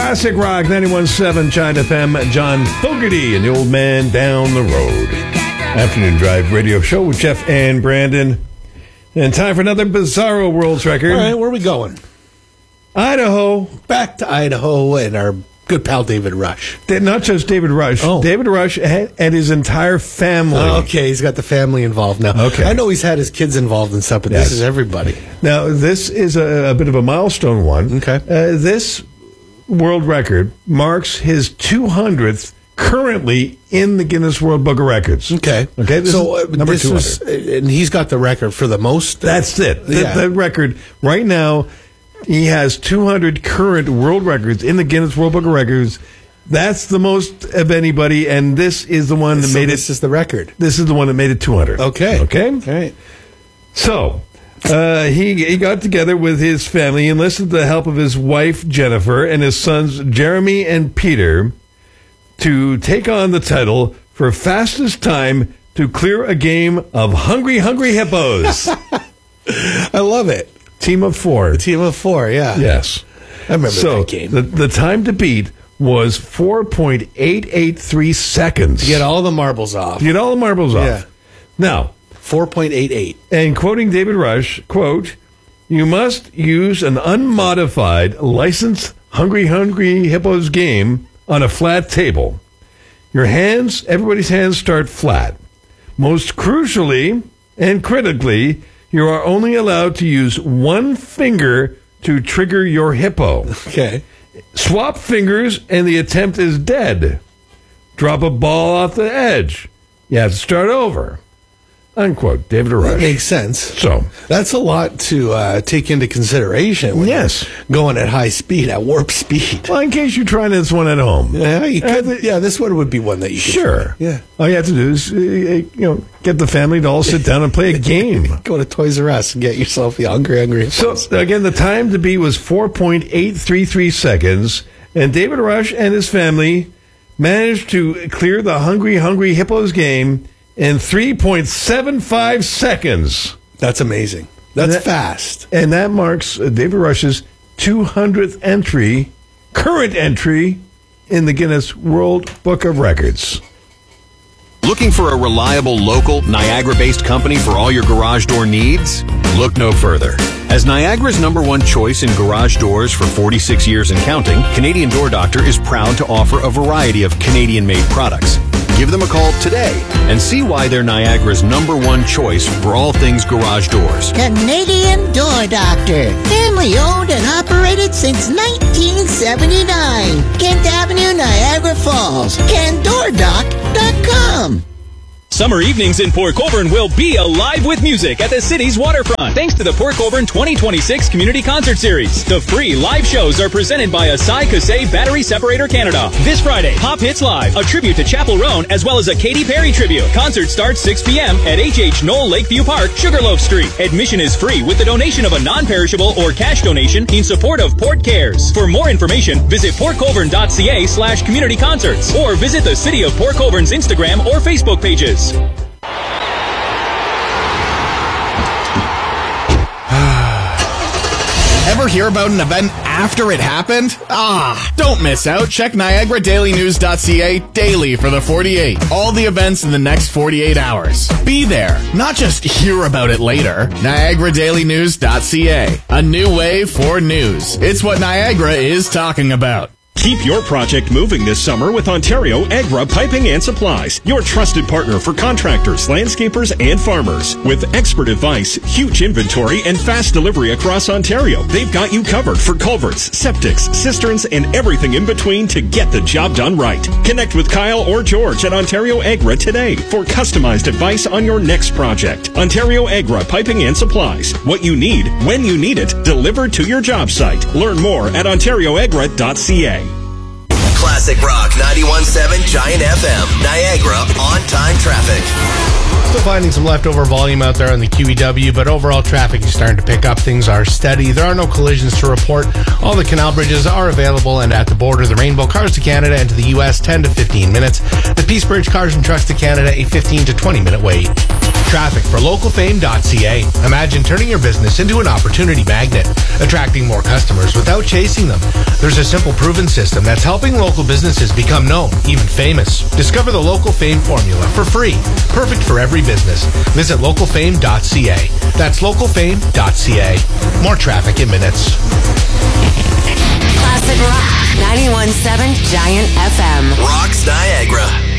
Classic Rock 91.7 China FM. John Fogerty and the Old Man Down the Road. Afternoon Drive radio show with Jeff and Brandon. And time for another Bizarro World's Record. All right, where are we going? Idaho. Back to Idaho and our good pal David Rush. Not just David Rush. Oh. David Rush and his entire family. Okay, he's got the family involved now. Okay. I know he's had his kids involved and stuff, but Yes. this is everybody. Now, this is a bit of a milestone one. Okay. This world record marks his 200th currently in the Guinness World Book of Records. Okay. Okay, this so is number this 200. and he's got the record for the most. That's it. Yeah. The record right now, he has 200 current world records in the Guinness World Book of Records. That's the most of anybody, and this is the one that made it. This is the record. This is the one that made it 200. Okay. Okay. All right. So, he got together with his family, enlisted the help of his wife, Jennifer, and his sons, Jeremy and Peter, to take on the title for fastest time to clear a game of Hungry Hungry Hippos. I love it. Team of 4. Team of 4, yeah. Yes. I remember So, that game. the time to beat was 4.883 seconds. To get all the marbles off. To get all the marbles off. Yeah. Now, 4.88. and quoting David Rush, quote, "You must use an unmodified, licensed Hungry Hungry Hippos game on a flat table. Your hands, everybody's hands start flat. Most crucially and critically, you are only allowed to use one finger to trigger your hippo. Okay. Swap fingers and the attempt is dead. Drop a ball off the edge. You have to start over." Unquote. David That Rush. makes sense. So, That's a lot to take into consideration when Yes. you're going at high speed, at warp speed. well, in case you're trying this one at home. Yeah, you could, this one would be one that you could Sure. try. Yeah. All you have to do is, get the family to all sit down and play a game. Go to Toys R Us and get yourself the Hungry Hungry So, Hippos. again, the time to beat was 4.833 seconds, and David Rush and his family managed to clear the Hungry Hungry Hippos game in 3.75 seconds. That's amazing. That's That- fast. And that marks David Rush's 200th current entry in the Guinness World Book of Records. Looking for a reliable, local, Niagara-based company for all your garage door needs? Look no further. As Niagara's #1 choice in garage doors for 46 years and counting, Canadian Door Doctor is proud to offer a variety of Canadian-made products. Give them a call today and see why they're Niagara's #1 choice for all things garage doors. Canadian Door Doctor. Family owned and operated since 1979. Kent Avenue, Niagara Falls. CanDoorDoc.com. Summer evenings in Port Colborne will be alive with music at the city's waterfront, thanks to the Port Colborne 2026 Community Concert Series. The free live shows are presented by Asai Kasei Battery Separator Canada. This Friday, Pop Hits Live, a tribute to Chapel Roan, as well as a Katy Perry tribute. Concert starts 6 p.m. at H.H. Knoll Lakeview Park, Sugarloaf Street. Admission is free with the donation of a non-perishable or cash donation in support of Port Cares. For more information, visit portcolborne.ca/community concerts or visit the City of Port Colborne's Instagram or Facebook pages. Ever hear about an event after it happened? Don't miss out. Check NiagaraDailyNews.ca daily for the 48. All the events in the next 48 hours. Be there, not just hear about it later. NiagaraDailyNews.ca. A new way for news. It's what Niagara is talking about. Keep your project moving this summer with Ontario Agra Piping and Supplies, your trusted partner for contractors, landscapers, and farmers. With expert advice, huge inventory, and fast delivery across Ontario, they've got you covered for culverts, septics, cisterns, and everything in between to get the job done right. Connect with Kyle or George at Ontario Agra today for customized advice on your next project. Ontario Agra Piping and Supplies. What you need, when you need it, delivered to your job site. Learn more at ontarioagra.ca. Classic Rock 91.7 Giant FM. Niagara on-time traffic. Still finding some leftover volume out there on the QEW, but overall traffic is starting to pick up. Things are steady. There are no collisions to report. All the canal bridges are available, and at the border, the Rainbow cars to Canada and to the U.S., 10 to 15 minutes. The Peace Bridge cars and trucks to Canada, a 15 to 20 minute wait. Traffic for localfame.ca. Imagine turning your business into an opportunity magnet, attracting more customers without chasing them. There's a simple, proven system that's helping local businesses become known, even famous. Discover the Local Fame formula for free. Perfect for every business. Visit localfame.ca. That's localfame.ca. More traffic in minutes. Classic Rock 91.7 Giant FM. Rocks Niagara.